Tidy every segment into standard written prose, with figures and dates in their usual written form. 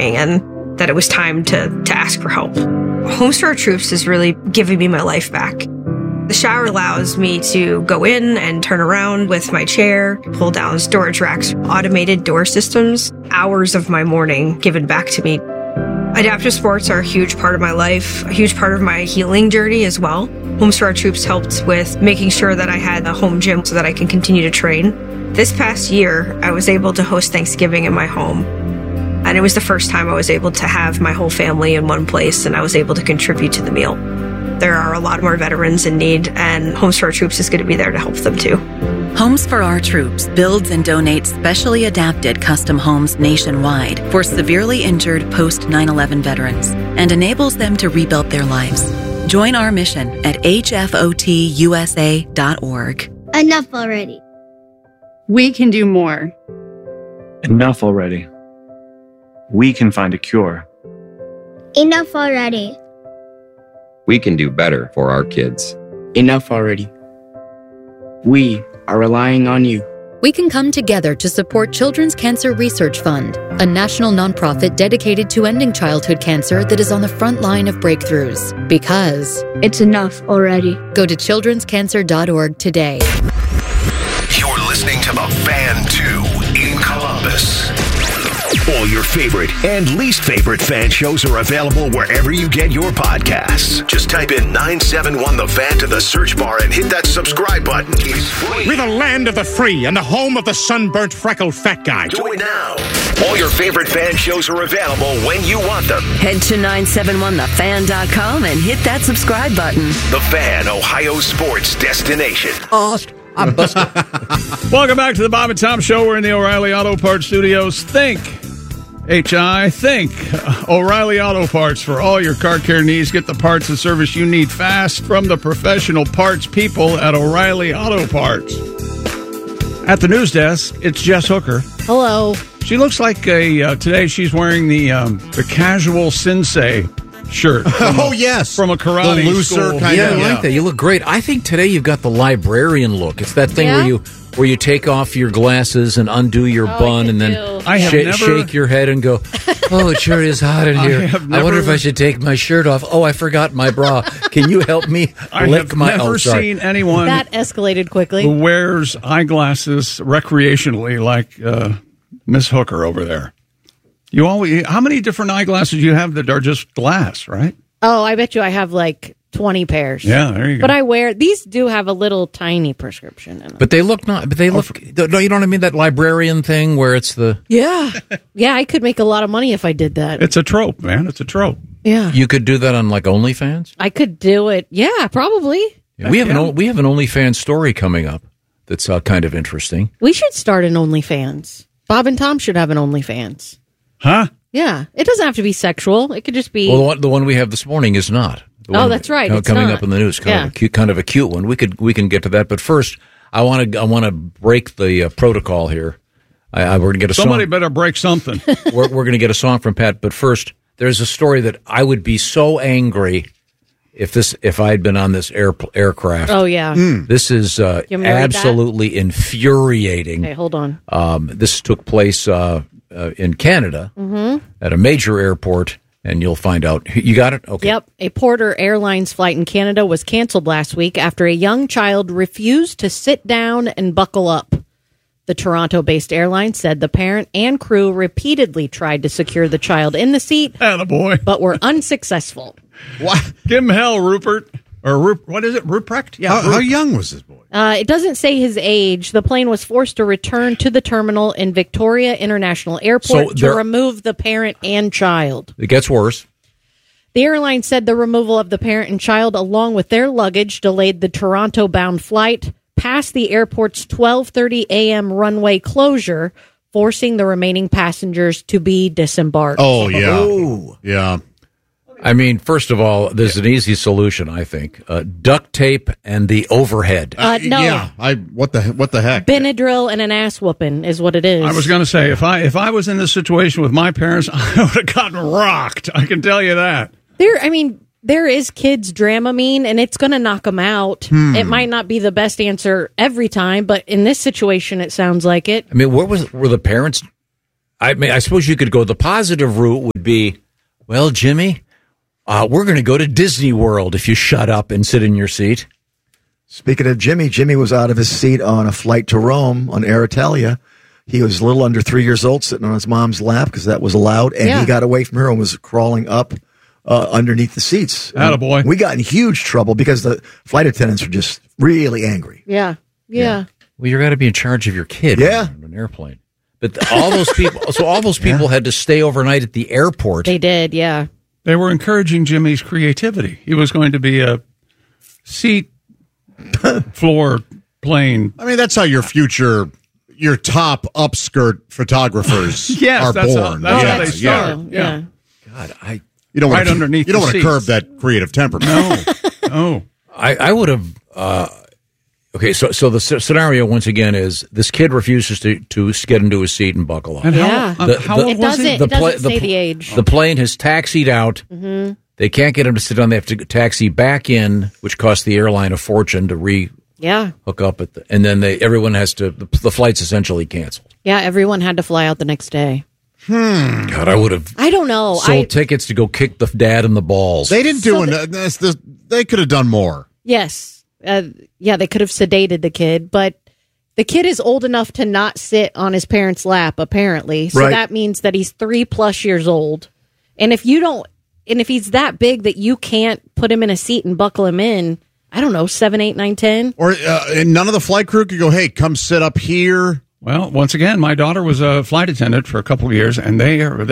working and that it was time to ask for help. Homes for Our Troops is really giving me my life back. The shower allows me to go in and turn around with my chair, pull down storage racks, automated door systems, hours of my morning given back to me. Adaptive sports are a huge part of my life, a huge part of my healing journey as well. Homes for Our Troops helped with making sure that I had a home gym so that I can continue to train. This past year, I was able to host Thanksgiving in my home. And it was the first time I was able to have my whole family in one place, and I was able to contribute to the meal. There are a lot more veterans in need, and Homes for Our Troops is going to be there to help them too. Homes for Our Troops builds and donates specially adapted custom homes nationwide for severely injured post 9/11 veterans and enables them to rebuild their lives. Join our mission at hfotusa.org. Enough already. We can do more. Enough already. We can find a cure. Enough already. We can do better for our kids. Enough already. We are relying on you. We can come together to support Children's Cancer Research Fund, a national nonprofit dedicated to ending childhood cancer that is on the front line of breakthroughs. Because it's enough already. Go to childrenscancer.org today. You're listening to The Fan 2 in Columbus. All your favorite and least favorite fan shows are available wherever you get your podcasts. Just type in 971 The Fan to the search bar and hit that subscribe button. It's free. We're the land of the free and the home of the sunburnt, freckled fat guy. Do it now. All your favorite fan shows are available when you want them. Head to 971thefan.com and hit that subscribe button. The Fan, Ohio sports destination. I'm busted. Welcome back to the Bob and Tom Show. We're in the O'Reilly Auto Parts Studios. Think O'Reilly Auto Parts for all your car care needs. Get the parts and service you need fast from the professional parts people at O'Reilly Auto Parts. At the news desk, it's Jess Hooker. Hello. She looks like today she's wearing the casual sensei shirt. Yes. From a karate the looser school. Kind I of. like that. You look great. I think today you've got the librarian look. It's that thing where you take off your glasses and undo your bun and then shake your head and go, oh, it sure is hot in here. I wonder if I should take my shirt off. Oh, I forgot my bra. Can you help me lick my... I have never seen anyone... That escalated quickly. ...who wears eyeglasses recreationally like Miss Hooker over there. You always... How many different eyeglasses do you have that are just glass, right? Oh, I bet you I have like 20 pairs. Yeah, there you go. But I wear... These do have a little tiny prescription in them. But they look not... But they look... No, you know what I mean? That librarian thing where it's the... Yeah. Yeah, I could make a lot of money if I did that. It's a trope, man. It's a trope. Yeah. You could do that on like OnlyFans? I could do it. Yeah, probably. Yeah, we have an OnlyFans story coming up that's kind of interesting. We should start an OnlyFans. Bob and Tom should have an OnlyFans. Huh? Yeah. It doesn't have to be sexual. It could just be... Well, the one we have this morning is not. That's right. It's coming not. Up in the news. Kind of a cute one. We can get to that. But first, I want to break the protocol here. We're going to get a song. Somebody better break something. We're going to get a song from Pat. But first, there's a story that I would be so angry if I had been on this aircraft. Oh, yeah. This is absolutely infuriating. Okay, hold on. This took place in Canada at a major airport, and you'll find out. You got it? Okay. Yep. A Porter Airlines flight in Canada was canceled last week after a young child refused to sit down and buckle up. The Toronto-based airline said the parent and crew repeatedly tried to secure the child in the seat, attaboy, but were unsuccessful. What? Give him hell, Rupert. Or what is it? Ruprecht? Yeah. How young was this boy? It doesn't say his age. The plane was forced to return to the terminal in Victoria International Airport to remove the parent and child. It gets worse. The airline said the removal of the parent and child, along with their luggage, delayed the Toronto-bound flight past the airport's 12:30 a.m. runway closure, forcing the remaining passengers to be disembarked. Oh, yeah. Oh. Yeah. I mean, first of all, there's an easy solution, I think. Duct tape and the overhead. No. Yeah. What the heck? Benadryl and an ass whooping is what it is. I was going to say, if I was in this situation with my parents, I would have gotten rocked. I can tell you that. There is kids Dramamine, and it's going to knock them out. It might not be the best answer every time, but in this situation, it sounds like it. I mean, were the parents? I suppose you could go, the positive route would be, well, Jimmy, we're going to go to Disney World if you shut up and sit in your seat. Speaking of Jimmy was out of his seat on a flight to Rome on Air Italia. He was a little under 3 years old, sitting on his mom's lap because that was allowed, and he got away from her and was crawling up underneath the seats. Attaboy. We got in huge trouble because the flight attendants were just really angry. Yeah. Well, you got to be in charge of your kid on an airplane. But all those people had to stay overnight at the airport. They did, yeah. They were encouraging Jimmy's creativity. He was going to be a seat, floor, plane. I mean, that's how your top upskirt photographers are born. That's how they start. Yeah. God, you don't want to curb that creative temperament. No. I would have. Okay, so the scenario once again is this kid refuses to get into his seat and buckle up. And how old was he? It doesn't say the age. The plane has taxied out. Mm-hmm. They can't get him to sit down. They have to taxi back in, which costs the airline a fortune to hook up at and then everyone has to. The flight's essentially canceled. Yeah, everyone had to fly out the next day. God, I would have. I don't know. Sold tickets to go kick the dad in the balls. They didn't do they could have done more. Yes. They could have sedated the kid, but the kid is old enough to not sit on his parents' lap, apparently. So that means that he's 3+ years old. And if he's that big that you can't put him in a seat and buckle him in, I don't know, 7, 8, 9, 10. Or and none of the flight crew could go, hey, come sit up here. Well, once again, my daughter was a flight attendant for a couple of years, and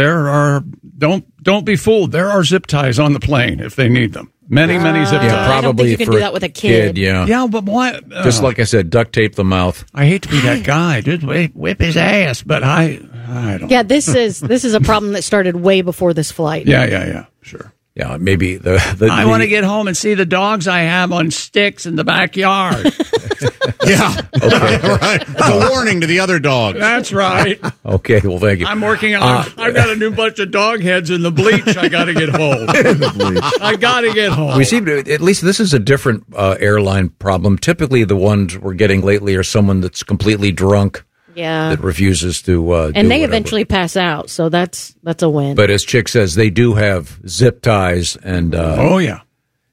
don't be fooled. There are zip ties on the plane if they need them. Many zip ties. Yeah, probably I don't think you can do that with a kid. Yeah, but why? Just like I said, duct tape the mouth. I hate to be that guy. Just whip his ass, but I don't. Yeah, this is a problem that started way before this flight. Yeah, sure. Yeah, maybe I want to get home and see the dogs I have on sticks in the backyard. Yeah, right. It's a warning to the other dogs. That's right. Okay, well, thank you. I'm working on. I've got a new bunch of dog heads in the bleach. I got to get home. I got to get home. We seem to, at least this is a different airline problem. Typically, the ones we're getting lately are someone that's completely drunk. Yeah, that refuses to and they eventually pass out, so that's a win. But as Chick says, they do have zip ties, and and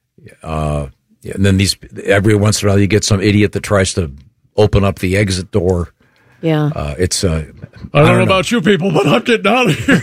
then every once in a while you get some idiot that tries to open up the exit door. Yeah, it's I don't know about you people, but I'm getting out of here.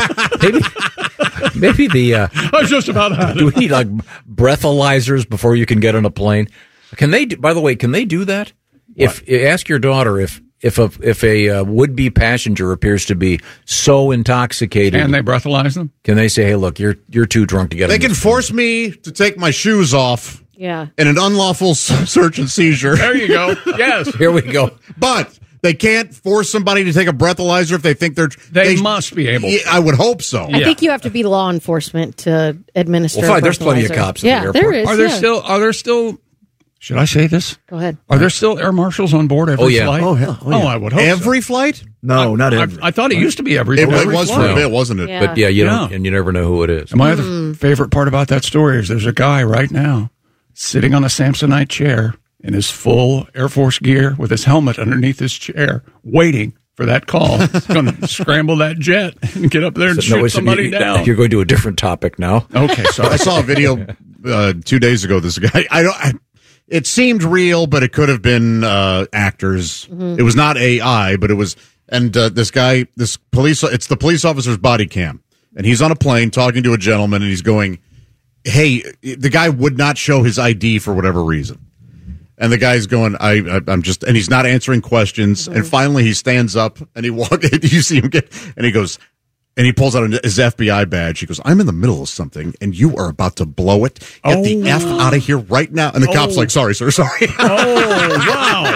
maybe the I was just about out. Do we need like breathalyzers before you can get on a plane? Can they? By the way, can they do that? What? If ask your daughter if a would-be passenger appears to be so intoxicated, and they breathalyze them, can they say, "Hey, look, you're too drunk to get"? They can force me to take my shoes off. Yeah, in an unlawful search and seizure. There you go. Yes, here we go. But they can't force somebody to take a breathalyzer if they think they must be able. I would hope so. I think you have to be law enforcement to administer. Well, fine. There's plenty of cops. Yeah, at the airport. there is. Are there still? Should I say this? Go ahead. Are there still air marshals on board every flight? Oh, hell. Oh, I would hope every flight? No, not every. I thought it used to be every flight. It was for a bit, wasn't it? Yeah. But you don't, and you never know who it is. And my other favorite part about that story is there's a guy right now sitting on a Samsonite chair in his full Air Force gear with his helmet underneath his chair, waiting for that call. He's going to scramble that jet and get up there and shoot somebody down. You're going to a different topic now. Okay, sorry. I saw a video 2 days ago. This guy, it seemed real, but it could have been actors. Mm-hmm. It was not AI, but it was. And it's the police officer's body cam, and he's on a plane talking to a gentleman, and he's going, "Hey," the guy would not show his ID for whatever reason, and the guy's going, "I'm just," and he's not answering questions, and finally he stands up and he walks. You see him and he goes. And he pulls out his FBI badge. He goes, "I'm in the middle of something, and you are about to blow it. Get the F out of here right now." And the cop's like, sorry, sir, sorry. Oh, wow.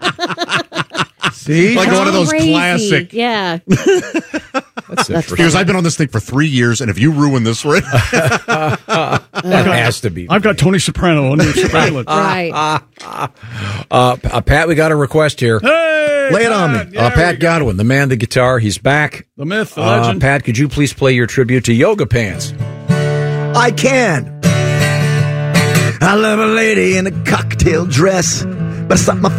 See? Like one of those classic. Yeah. That's he goes, "I've been on this thing for 3 years, and if you ruin this for it." That has to be. I've got Tony Soprano under surveillance. Right. Pat, we got a request here. Hey, lay it on me. Pat Godwin, the man, the guitar, he's back. The myth, the legend. Pat, could you please play your tribute to Yoga Pants? I can. I love a lady in a cocktail dress, but it's not my